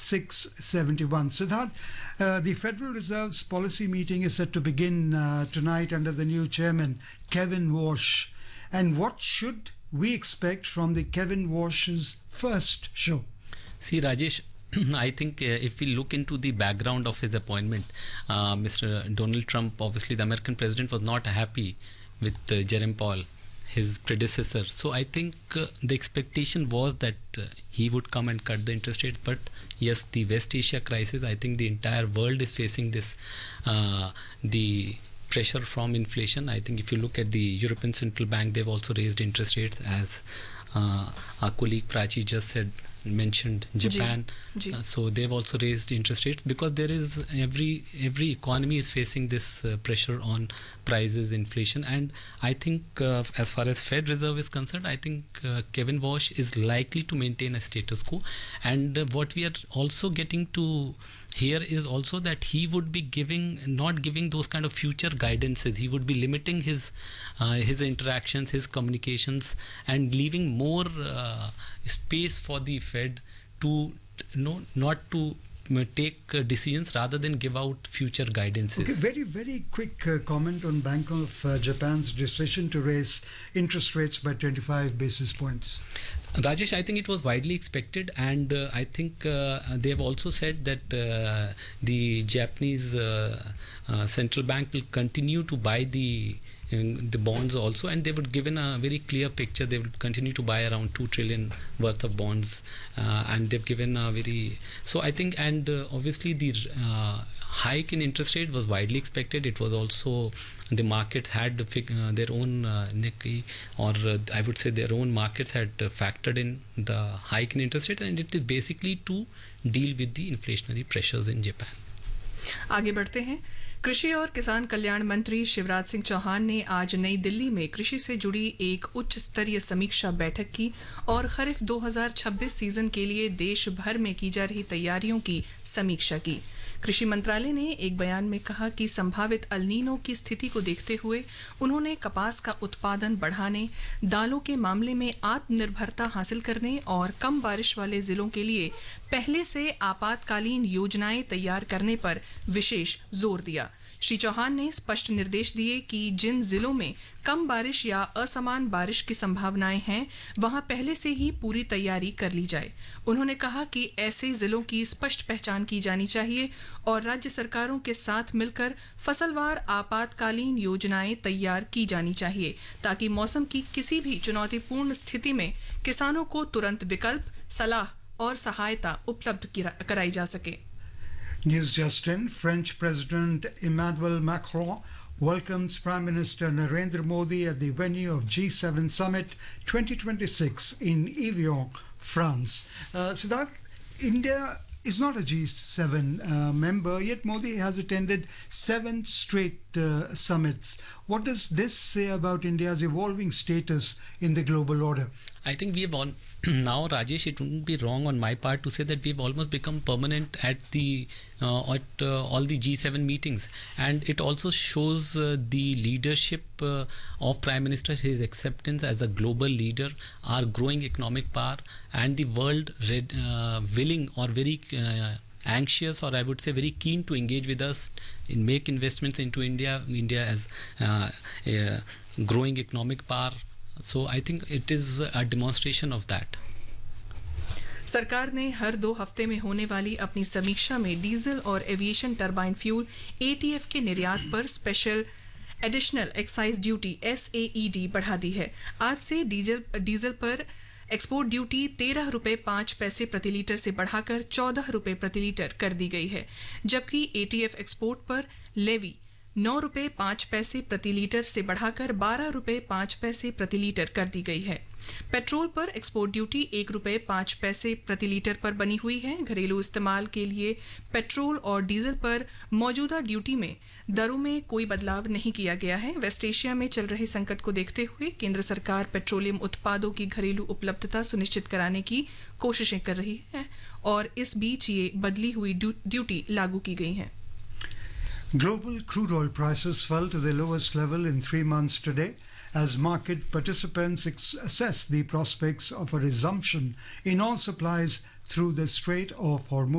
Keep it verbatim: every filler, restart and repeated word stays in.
six seventy-one. Siddharth, uh, the Federal Reserve's policy meeting is set to begin uh, tonight under the new chairman, Kevin Walsh. And what should we expect from the Kevin Walsh's first show? See, Rajesh, I think uh, if we look into the background of his appointment, uh, Mister Donald Trump, obviously the American president, was not happy with uh, Jerome Powell, his predecessor. So I think uh, the expectation was that uh, he would come and cut the interest rates. But yes, the West Asia crisis, I think the entire world is facing this, uh, the pressure from inflation. I think if you look at the European Central Bank, they've also raised interest rates, as uh, our colleague Prachi just said, mentioned Japan. G. G. Uh, so they've also raised interest rates because there is every every economy is facing this uh, pressure on prices, inflation. And I think uh, as far as Fed Reserve is concerned, I think uh, Kevin Walsh is likely to maintain a status quo. And uh, what we are also getting to here is also that he would be giving, not giving those kind of future guidances. He would be limiting his uh, his interactions, his communications, and leaving more uh, space for the Fed to, you know, not to take uh, decisions rather than give out future guidances. Okay, very, very quick uh, comment on Bank of uh, Japan's decision to raise interest rates by twenty-five basis points. Rajesh, I think it was widely expected, and uh, I think uh, they have also said that uh, the Japanese uh, uh, central bank will continue to buy the the bonds also, and they would given a very clear picture. They would continue to buy around two trillion worth of bonds, uh, and they've given a very, so I think, and uh, obviously the uh, hike in interest rate was widely expected. It was also, the markets had uh, their own uh, Nikkei, or uh, I would say their own markets had uh, factored in the hike in interest rate, and it is basically to deal with the inflationary pressures in Japan. आगे बढ़ते हैं। कृषि और किसान कल्याण मंत्री शिवराज सिंह चौहान ने आज नई दिल्ली में कृषि से जुड़ी एक उच्च स्तरीय समीक्षा बैठक की और खरीफ दो हज़ार छब्बीस सीजन के लिए देश भर में की जा रही तैयारियों की समीक्षा की। कृषि मंत्रालय ने एक बयान में कहा कि संभावित अल नीनो की स्थिति को देखते हुए उन्होंने कपास का उत्पादन बढ़ाने, दालों के मामले में आत्मनिर्भरता हासिल करने और कम बारिश वाले जिलों के लिए पहले से आपातकालीन योजनाएं तैयार करने पर विशेष जोर दिया। श्री चौहान ने स्पष्ट निर्देश दिए कि जिन जिलों में कम बारिश या असमान बारिश की संभावनाएं हैं, वहां पहले से ही पूरी तैयारी कर ली जाए। उन्होंने कहा कि ऐसे जिलों की स्पष्ट पहचान की जानी चाहिए और राज्य सरकारों के साथ मिलकर फसलवार आपातकालीन योजनाएं तैयार की जानी चाहिए, ताकि मौसम की किसी भी चुनौतीपूर्ण स्थिति में किसानों को तुरंत विकल्प, सलाह और सहायता उपलब्ध कराई जा सके। News just in, French President Emmanuel Macron welcomes Prime Minister Narendra Modi at the venue of G seven Summit twenty twenty-six in Evian, France. Uh, Siddharth, India is not a G seven uh, member, yet Modi has attended seven straight uh, summits. What does this say about India's evolving status in the global order? I think we have on now, Rajesh, it wouldn't be wrong on my part to say that we've almost become permanent at the uh, at uh, all the G seven meetings, and it also shows uh, the leadership uh, of Prime Minister, his acceptance as a global leader, our growing economic power, and the world red, uh, willing or very uh, anxious, or I would say very keen to engage with us in make investments into India. India as uh, a growing economic power. So I think it is a demonstration of that. सरकार ने हर दो हफ्ते में होने वाली अपनी समीक्षा में डीजल और एविएशन टरबाइन फ्यूल एटीएफ के निर्यात पर स्पेशल एडिशनल एक्साइज ड्यूटी एसएईडी बढ़ा दी है। आज से डीजल डीजल पर एक्सपोर्ट ड्यूटी तेरह रुपए पाँच पैसे प्रति लीटर से बढ़ाकर चौदह रुपए प्रति लीटर कर दी गई है, जबकि एटीएफ एक्सपोर्ट पर लेवी नौ रुपए पाँच पैसे प्रति लीटर से बढ़ाकर बारह रुपए पाँच पैसे प्रति लीटर कर दी गई है। पेट्रोल पर एक्सपोर्ट ड्यूटी एक रुपए पाँच पैसे प्रति लीटर पर बनी हुई है। घरेलू इस्तेमाल के लिए पेट्रोल और डीजल पर मौजूदा ड्यूटी में दरों में कोई बदलाव नहीं किया गया है। वेस्ट एशिया में चल रहे संकट को देखते हुए केंद्र सरकार पेट्रोलियम उत्पादों की घरेलू उपलब्धता सुनिश्चित कराने की कोशिशें कर रही है और इस बीच ये बदली हुई ड्यूटी लागू की गई है। Global crude oil prices fell to their lowest level in three months today as market participants ex- assess the prospects of a resumption in oil supplies through the Strait of Hormuz.